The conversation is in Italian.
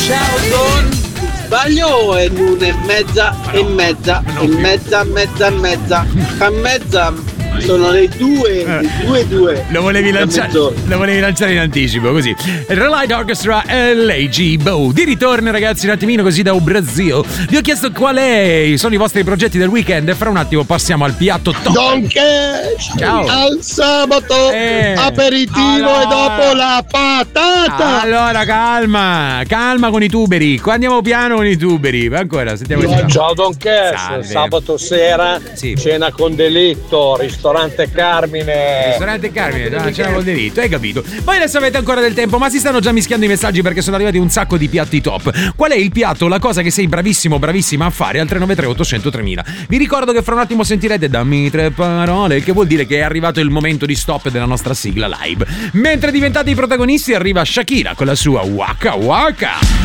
Ciao Don. Sbaglio o è l'1:30 e mezza? E mezza. A mezza sono le 2. Lo volevi lanciare in anticipo, così. Relight Orchestra LG Bow. Di ritorno, ragazzi, un attimino così da Brasil. Vi ho chiesto quali sono i vostri progetti del weekend e fra un attimo passiamo al piatto top. Donkesh! Ciao! Al sabato aperitivo e dopo la patata! Allora, calma con i tuberi. Qua andiamo piano con i tuberi. Ancora, sentiamo. Ciao Donkesh, sabato sera cena con delitto, ristorante Carmine, c'era col delitto, hai capito? Voi adesso avete ancora del tempo, ma si stanno già mischiando i messaggi perché sono arrivati un sacco di piatti top. Qual è il piatto, la cosa che sei bravissima a fare al 393 800 3000? Vi ricordo che fra un attimo sentirete Dammi 3 parole, che vuol dire che è arrivato il momento di stop della nostra sigla live. Mentre diventate i protagonisti arriva Shakira con la sua Waka Waka.